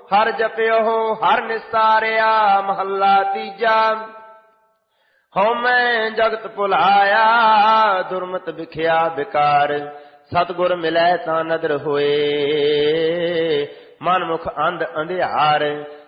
ਹਰ ਜਪਿਓ ਹਰ ਨਿਸਤਾਰਿਆ। ਮਹੱਲਾ ਤੀਜਾ। ਹਉਮੈ ਜਗਤ ਭੁਲਾਇਆ ਦੁਰਮਤਿ ਵਿਖਿਆ ਬਿਕਾਰ। ਸਤਿਗੁਰ ਮਿਲੈ ਤਾਂ ਨਦਰ ਹੋਏ ਮਨ ਮੁਖ ਅੰਧ ਅੰਧਿਆਰ।